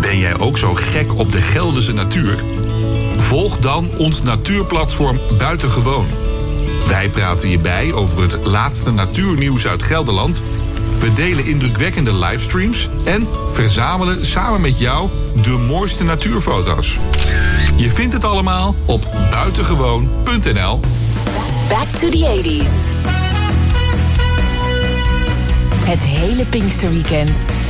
Ben jij ook zo gek op de Gelderse natuur? Volg dan ons natuurplatform Buitengewoon. Wij praten je bij over het laatste natuurnieuws uit Gelderland. We delen indrukwekkende livestreams en verzamelen samen met jou de mooiste natuurfoto's. Je vindt het allemaal op buitengewoon.nl. Back to the 80s. Het hele Pinksterweekend